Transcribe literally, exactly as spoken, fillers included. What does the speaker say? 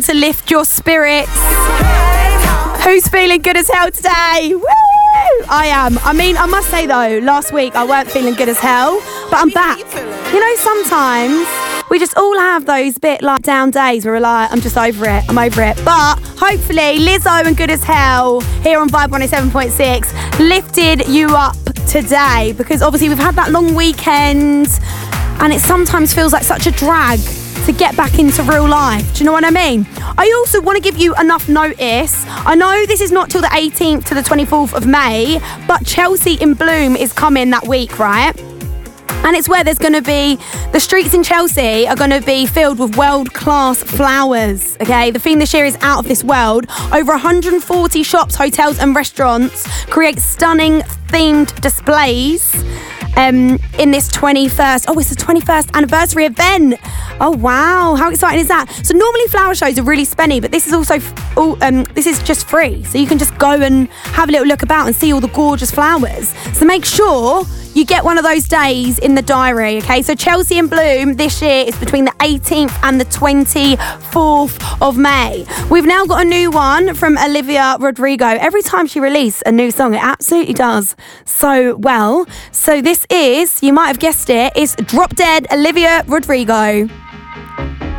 to lift your spirits. Who's feeling good as hell today? Woo! I am. I mean, I must say though, last week I weren't feeling good as hell, but I'm back. You know, sometimes we just all have those bit like down days where we're like, I'm just over it, I'm over it. But hopefully Lizzo and Good As Hell here on Vibe one oh seven point six lifted you up today, because obviously we've had that long weekend and it sometimes feels like such a drag to get back into real life. Do you know what I mean? I also want to give you enough notice. I know this is not till the eighteenth to the twenty-fourth of May, but Chelsea in Bloom is coming that week, right? And it's where there's going to be, the streets in Chelsea are going to be filled with world-class flowers, okay? The theme this year is out of this world. Over one hundred forty shops, hotels and restaurants create stunning themed displays um, in this twenty-first, oh, it's the twenty-first anniversary event. Oh, wow. How exciting is that? So normally flower shows are really spenny, but this is also, all, um, this is just free. So you can just go and have a little look about and see all the gorgeous flowers. So make sure you get one of those days in the diary, okay? So Chelsea in Bloom this year is between the eighteenth and the twenty-fourth of May. We've now got a new one from Olivia Rodrigo. Every time she releases a new song, it absolutely does so well. So this is, you might have guessed it, it's Drop Dead Olivia Rodrigo.